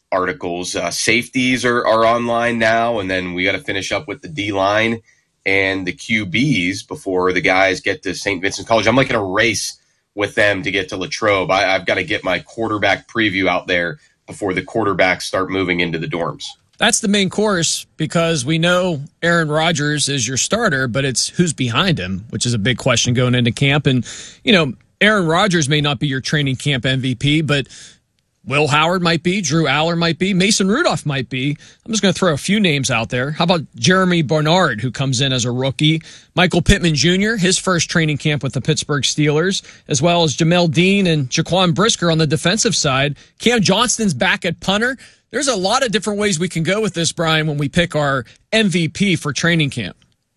articles. Safeties are online now, and then we got to finish up with the D-line and the QBs before the guys get to St. Vincent College. I'm like in a race with them to get to Latrobe. I've got to get my quarterback preview out there before the quarterbacks start moving into the dorms. That's the main course, because we know Aaron Rodgers is your starter, but it's who's behind him, which is a big question going into camp. And, Aaron Rodgers may not be your training camp MVP, but Will Howard might be, Drew Aller might be, Mason Rudolph might be. I'm just going to throw a few names out there. How about Jeremy Bernard, who comes in as a rookie? Michael Pittman Jr., his first training camp with the Pittsburgh Steelers, as well as Jamel Dean and Jaquan Brisker on the defensive side. Cam Johnston's back at punter. There's a lot of different ways we can go with this, Brian, when we pick our MVP for training camp.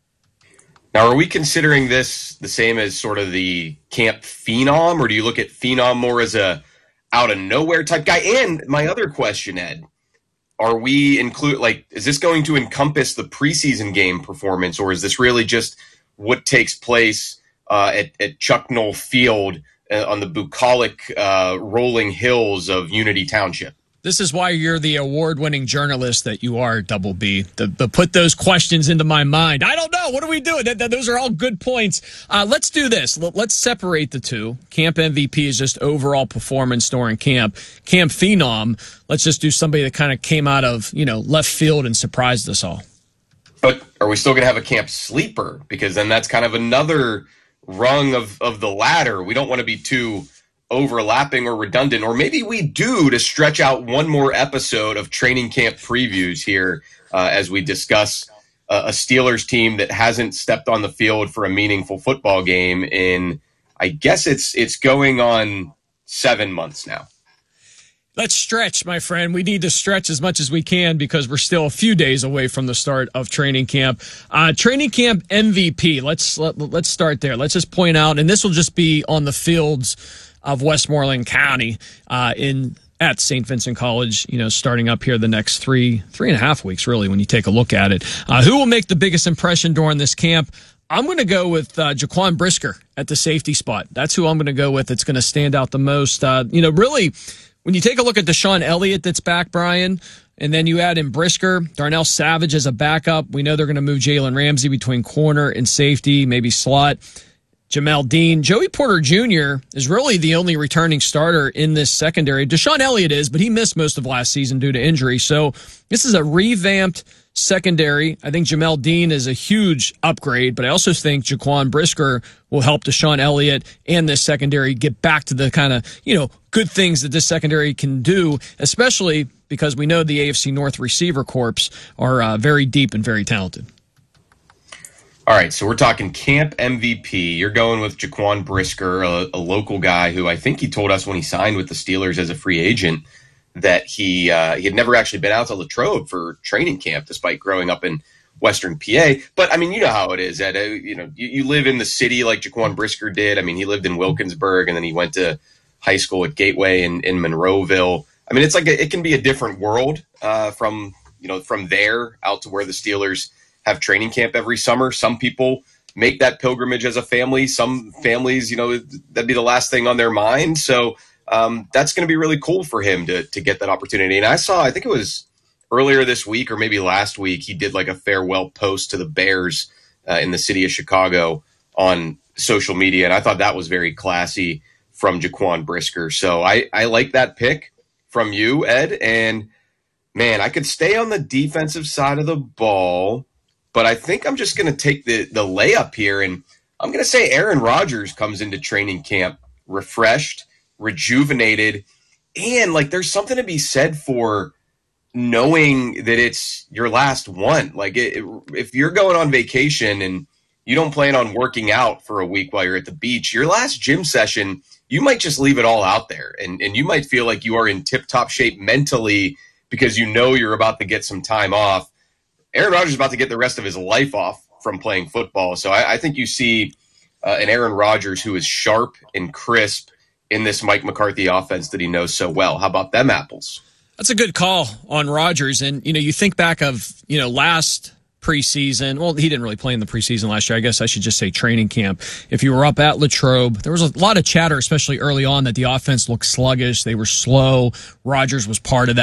Now, are we considering this the same as sort of the camp phenom, or do you look at phenom more as a out-of-nowhere type guy? And my other question, Ed, are we is this going to encompass the preseason game performance, or is this really just what takes place at Chuck Noll Field on the bucolic rolling hills of Unity Township? This is why you're the award-winning journalist that you are, Double B. To put those questions into my mind. I don't know. What are we doing? Those are all good points. Let's do this. Let's separate the two. Camp MVP is just overall performance during camp. Camp Phenom, let's just do somebody that kind of came out of left field and surprised us all. But are we still going to have a camp sleeper? Because then that's kind of another rung of the ladder. We don't want to be too overlapping or redundant, or maybe we do, to stretch out one more episode of training camp previews here as we discuss a Steelers team that hasn't stepped on the field for a meaningful football game in, I guess it's going on 7 months now. Let's stretch, my friend. We need to stretch as much as we can because we're still a few days away from the start of training camp. Training camp MVP. Let's start there. Let's just point out, and this will just be on the fields of Westmoreland County at St. Vincent College, starting up here the next three and a half weeks, really, when you take a look at it. Who will make the biggest impression during this camp? I'm going to go with Jaquan Brisker at the safety spot. That's who I'm going to go with. It's going to stand out the most. Really, when you take a look at DeShon Elliott that's back, Brian, and then you add in Brisker, Darnell Savage as a backup. We know they're going to move Jalen Ramsey between corner and safety, maybe slot. Jamel Dean. Joey Porter Jr. is really the only returning starter in this secondary. DeShon Elliott is, but he missed most of last season due to injury. So this is a revamped secondary. I think Jamel Dean is a huge upgrade, but I also think Jaquan Brisker will help DeShon Elliott and this secondary get back to the kind of, good things that this secondary can do, especially because we know the AFC North receiver corps are very deep and very talented. All right, so we're talking camp MVP. You're going with Jaquan Brisker, a local guy who I think he told us when he signed with the Steelers as a free agent that he had never actually been out to Latrobe for training camp, despite growing up in Western PA. But, I mean, you know how it is, Ed. You live in the city like Jaquan Brisker did. I mean, he lived in Wilkinsburg, and then he went to high school at Gateway in Monroeville. I mean, it's like it can be a different world from there out to where the Steelers have training camp every summer. Some people make that pilgrimage as a family. Some families, that'd be the last thing on their mind. So that's going to be really cool for him to get that opportunity. And I think it was earlier this week or maybe last week, he did like a farewell post to the Bears in the city of Chicago on social media. And I thought that was very classy from Jaquan Brisker. So I like that pick from you, Ed. And man, I could stay on the defensive side of the ball, but I think I'm just going to take the layup here, and I'm going to say Aaron Rodgers comes into training camp refreshed, rejuvenated, and there's something to be said for knowing that it's your last one. If you're going on vacation and you don't plan on working out for a week while you're at the beach, your last gym session, you might just leave it all out there, and you might feel like you are in tip-top shape mentally because you're about to get some time off. Aaron Rodgers is about to get the rest of his life off from playing football. So I think you see an Aaron Rodgers who is sharp and crisp in this Mike McCarthy offense that he knows so well. How about them apples? That's a good call on Rodgers. And, you think back of, last preseason. Well, he didn't really play in the preseason last year. I guess I should just say training camp. If you were up at Latrobe, there was a lot of chatter, especially early on, that the offense looked sluggish. They were slow. Rodgers was part of that.